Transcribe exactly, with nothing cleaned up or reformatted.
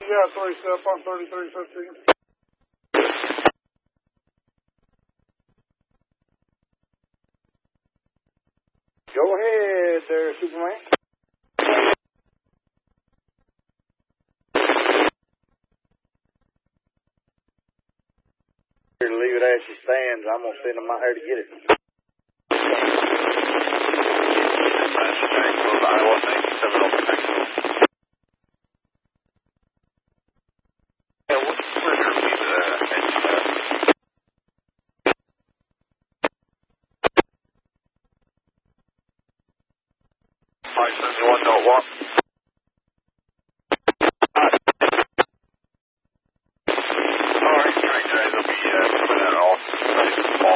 yeah, three step on thirty-three fifteen. Go ahead there, Superman. Here to leave it as she stands. I'm going to send them out here to get it. Yeah, what's the pleasure of being uh, five seventy-one, don't walk.